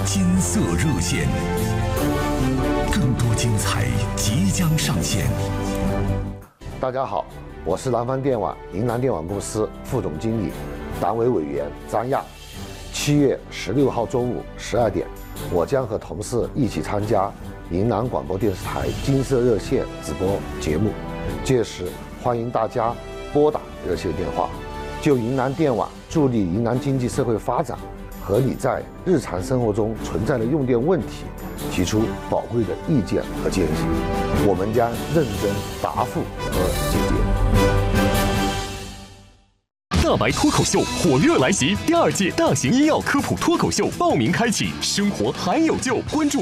金色热线，更多精彩即将上线。 大家好，我是南方电网云南电网公司副总经理、党委委员张亚。7月16号中午12点，我将和同事一起参加云南广播电视台金色热线直播节目，届时欢迎大家拨打热线电话，就云南电网助力云南经济社会发展和你在日常生活中存在的用电问题提出宝贵的意见和建议，我们将认真答复和解决。 大白脱口秀火热来袭，第2届大型医药科普脱口秀报名开启，生活还有救，关注